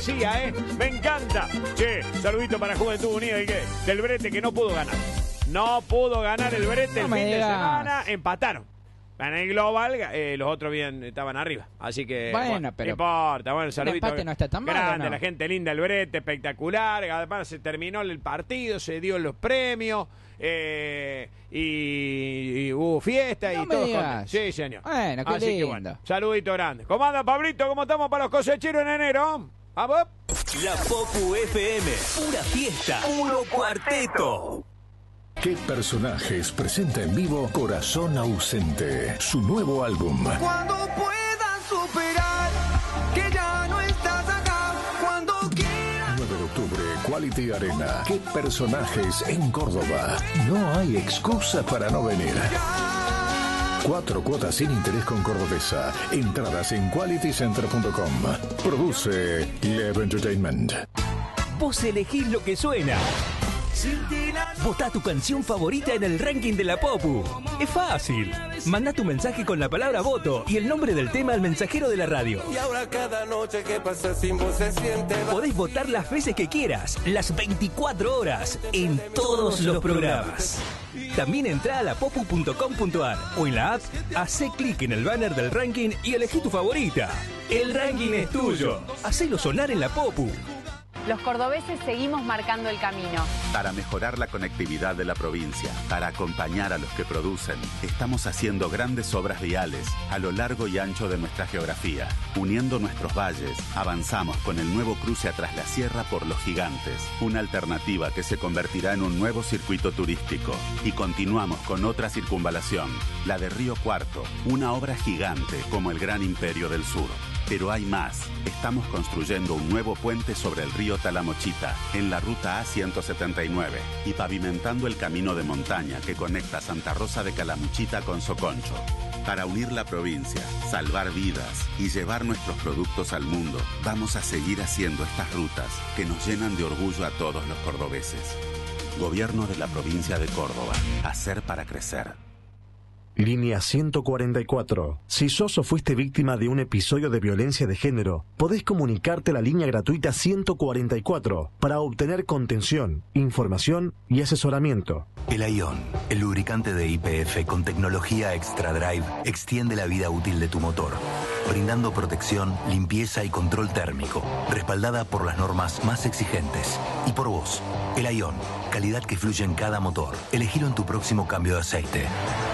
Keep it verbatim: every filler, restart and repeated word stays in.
Sí, ¿eh? Me encanta. Che, saludito para Juventud Unida y que del Brete que no pudo ganar. No pudo ganar el Brete no el fin digas. de semana. Empataron. En el global, eh, los otros bien estaban arriba. Así que, bueno, bueno pero no importa. Bueno, el saludito. empate no está tan mal, grande, ¿no? la gente linda, el Brete, espectacular. Además, se terminó el partido, se dio los premios. Eh, y, y hubo fiesta No y me todo. digas. Sí, señor. Bueno, qué Así lindo. que bueno, saludito grande. ¿Cómo anda, Pablito? ¿Cómo estamos para los cosecheros en enero? ¿Vamos? La Popu F M, pura fiesta, puro cuarteto. ¿Qué personajes presenta en vivo Corazón Ausente? Su nuevo álbum. Cuando puedas superar que ya no estás acá, cuando quieras. nueve de octubre, Quality Arena. ¿Qué personajes en Córdoba? No hay excusa para no venir. Cuatro cuotas sin interés con Cordobesa. Entradas en quality center punto com. Produce Lev Entertainment. Vos elegís lo que suena. Votá tu canción favorita en el ranking de la Popu. Es fácil. Mandá tu mensaje con la palabra voto y el nombre del tema al mensajero de la radio. Y ahora cada noche que pasa sin vos se siente. Podés votar las veces que quieras, las veinticuatro horas, en todos los programas. También entrá a la popu punto com punto ar o en la app, hacé clic en el banner del ranking y elegí tu favorita. El ranking es tuyo. Hacelo sonar en la Popu. Los cordobeses seguimos marcando el camino. Para mejorar la conectividad de la provincia, para acompañar a los que producen, estamos haciendo grandes obras viales a lo largo y ancho de nuestra geografía. Uniendo nuestros valles, avanzamos con el nuevo cruce a Tras la Sierra por Los Gigantes, una alternativa que se convertirá en un nuevo circuito turístico. Y continuamos con otra circunvalación, la de Río Cuarto, una obra gigante como el Gran Imperio del Sur. Pero hay más. Estamos construyendo un nuevo puente sobre el río Talamochita, en la ruta A ciento setenta y nueve, y pavimentando el camino de montaña que conecta Santa Rosa de Calamuchita con Soconcho. Para unir la provincia, salvar vidas y llevar nuestros productos al mundo, vamos a seguir haciendo estas rutas que nos llenan de orgullo a todos los cordobeses. Gobierno de la provincia de Córdoba. Hacer para crecer. Línea ciento cuarenta y cuatro. Si sos o fuiste víctima de un episodio de violencia de género, podés comunicarte a la línea gratuita ciento cuarenta y cuatro para obtener contención, información y asesoramiento. El Ion, el lubricante de Y P F con tecnología Extra Drive, extiende la vida útil de tu motor, brindando protección, limpieza y control térmico, respaldada por las normas más exigentes. Y por vos, el Ion, calidad que fluye en cada motor. Elegilo en tu próximo cambio de aceite.